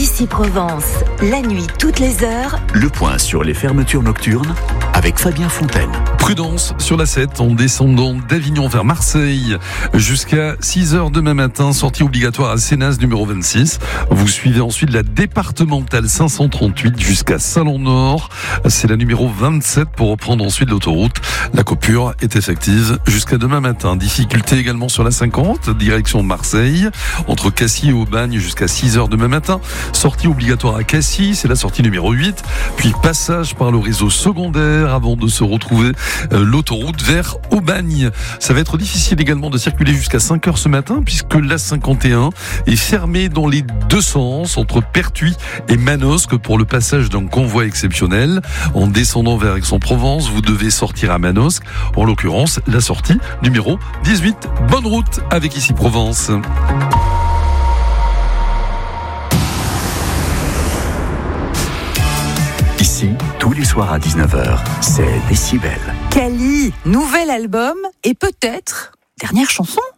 Ici Provence, la nuit toutes les heures. Le point sur les fermetures nocturnes avec Fabien Fontaine. Prudence sur la 7 en descendant d'Avignon vers Marseille jusqu'à 6h demain matin, sortie obligatoire à Sénas numéro 26. Vous suivez ensuite la départementale 538 jusqu'à Salon-Nord. C'est la numéro 27 pour reprendre ensuite l'autoroute. La coupure est effective jusqu'à demain matin. Difficulté également sur la 50, direction Marseille, entre Cassis et Aubagne jusqu'à 6h demain matin. Sortie obligatoire à Cassis, c'est la sortie numéro 8. Puis passage par le réseau secondaire avant de se retrouver l'autoroute vers Aubagne. Ça va être difficile également de circuler jusqu'à 5h ce matin puisque la 51 est fermée dans les deux sens entre Pertuis et Manosque pour le passage d'un convoi exceptionnel. En descendant vers Aix-en-Provence, vous devez sortir à Manosque. En l'occurrence, la sortie numéro 18. Bonne route avec Ici Provence. Ici, tous les soirs à 19h, c'est Décibel. Kali, nouvel album et peut-être dernière chanson.